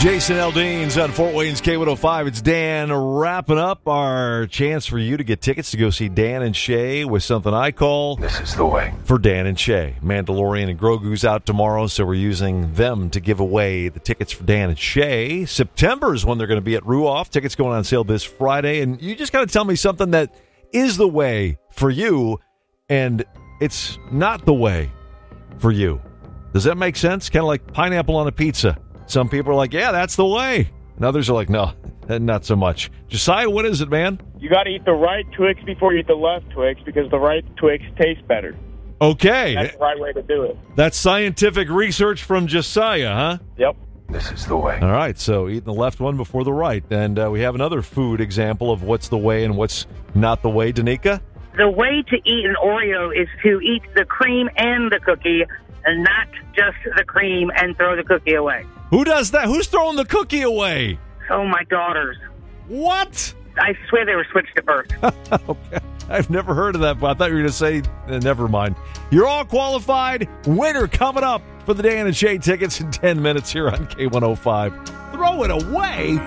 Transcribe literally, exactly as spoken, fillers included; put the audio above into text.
Jason Aldean's on Fort Wayne's K one oh five. It's Dan wrapping up our chance for you to get tickets to go see Dan and Shay with something I call This Is the Way. For Dan and Shay. Mandalorian and Grogu's out tomorrow, so we're using them to give away the tickets for Dan and Shay. September is when they're going to be at Ruoff. Tickets going on sale this Friday. And you just got to tell me something that is the way for you, and it's not the way for you. Does that make sense? Kind of like pineapple on a pizza. Some people are like, yeah, that's the way. And others are like, no, not so much. Josiah, what is it, man? You got to eat the right Twix before you eat the left Twix because the right Twix tastes better. Okay. That's the right way to do it. That's scientific research from Josiah, huh? Yep. This is the way. All right, so eating the left one before the right. And uh, we have another food example of what's the way and what's not the way. Danica? The way to eat an Oreo is to eat the cream and the cookie and not just the cream and throw the cookie away. Who does that? Who's throwing the cookie away? Oh, my daughters. What? I swear they were switched at birth. Okay. I've never heard of that, but I thought you were going to say, eh, never mind. You're all qualified. Winner coming up for the Dan and Shay tickets in ten minutes here on K one oh five. Throw it away?